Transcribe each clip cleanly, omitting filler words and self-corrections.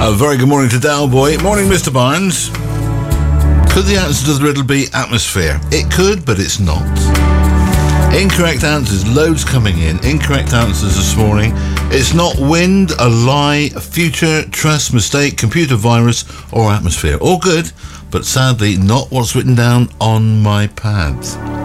A very good morning to Dalboy. Morning, Mr. Barnes. Could the answer to the riddle be atmosphere? It could, but it's not. Incorrect answers, loads coming in. Incorrect answers this morning. It's not wind, a lie, future, trust, mistake, computer virus, or atmosphere. All good, but sadly not what's written down on my pad.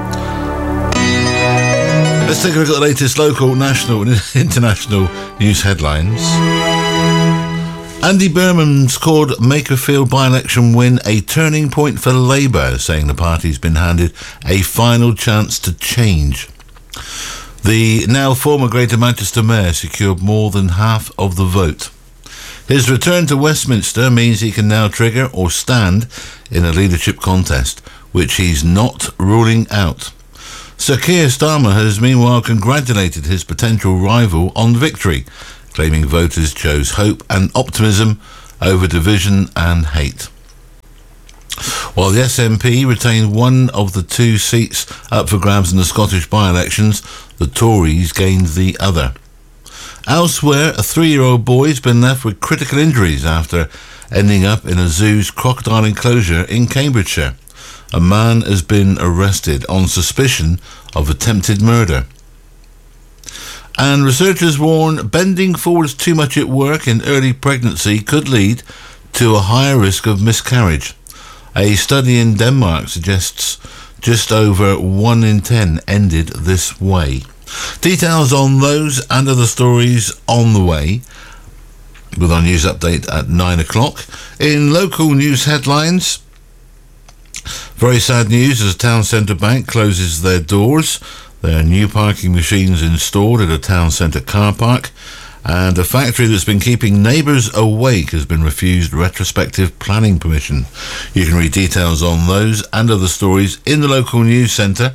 Let's take a look at the latest local, national and international news headlines. Andy Berman's called Makerfield by-election win a turning point for Labour, saying the party's been handed a final chance to change. The now former Greater Manchester Mayor secured more than half of the vote. His return to Westminster means he can now trigger or stand in a leadership contest, which he's not ruling out. Sir Keir Starmer has meanwhile congratulated his potential rival on victory, claiming voters chose hope and optimism over division and hate. While the SNP retained one of the two seats up for grabs in the Scottish by-elections, the Tories gained the other. Elsewhere, a 3-year-old boy has been left with critical injuries after ending up in a zoo's crocodile enclosure in Cambridgeshire. A man has been arrested on suspicion of attempted murder. And researchers warn bending forwards too much at work in early pregnancy could lead to a higher risk of miscarriage. A study in Denmark suggests just over 1 in 10 ended this way. Details on those and other stories on the way with our news update at 9 o'clock. In local news headlines, very sad news as a town centre bank closes their doors. There are new parking machines installed at a town centre car park, and a factory that's been keeping neighbours awake has been refused retrospective planning permission. You can read details on those and other stories in the local news centre,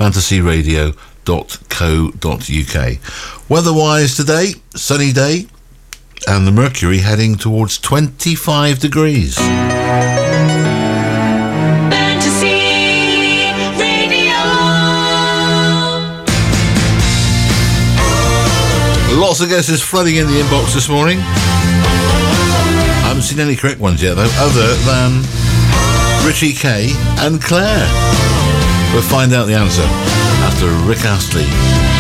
fantasyradio.co.uk. Weather-wise today, sunny day, and the mercury heading towards 25 degrees. Lots of guesses flooding in the inbox this morning. I haven't seen any correct ones yet, though, other than Richie K and Claire. We'll find out the answer after Rick Astley.